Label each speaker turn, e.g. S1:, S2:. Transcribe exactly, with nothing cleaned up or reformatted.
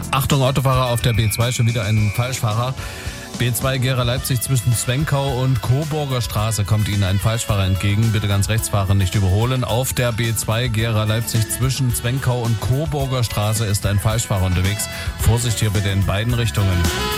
S1: Achtung, Autofahrer auf der B zwei, schon wieder ein Falschfahrer. B zwei Gera Leipzig zwischen Zwenkau und Coburger Straße kommt Ihnen ein Falschfahrer entgegen. Bitte ganz rechts fahren, nicht überholen. Auf der B zwei Gera Leipzig zwischen Zwenkau und Coburger Straße ist ein Falschfahrer unterwegs. Vorsicht hier bitte in beiden Richtungen.